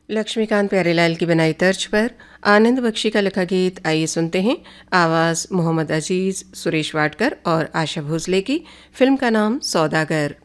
लक्ष्मीकांत प्यारेलाल की बनाई तर्ज पर आनंद बख्शी का लिखा गीत आइए सुनते हैं। आवाज़ मोहम्मद अजीज़, सुरेश वाडकर और आशा भोसले की। फिल्म का नाम सौदागर।